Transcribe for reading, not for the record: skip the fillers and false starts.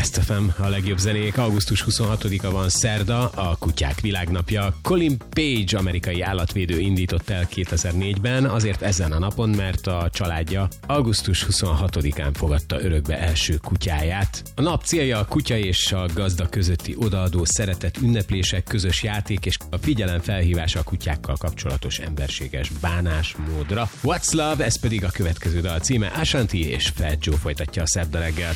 Best FM, a legjobb zenék. Augusztus 26-a van szerda, a kutyák világnapja. Colin Page, amerikai állatvédő indított el 2004-ben, azért ezen a napon, mert a családja augusztus 26-án fogadta örökbe első kutyáját. A nap célja a kutya és a gazda közötti odaadó szeretet, ünneplések, közös játék és a figyelem felhívása a kutyákkal kapcsolatos emberséges bánásmódra. What's Love, ez pedig a következő dal címe. Ashanti és Fat Joe folytatja a szerda reggel.